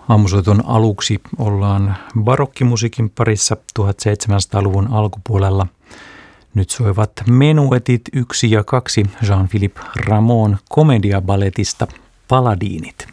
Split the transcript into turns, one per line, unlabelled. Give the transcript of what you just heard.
Aamusoiton aluksi ollaan barokkimusiikin parissa 1700-luvun alkupuolella. Nyt soivat menuetit 1 ja 2 Jean-Philippe Rameau'n komediaballetista Paladiinit.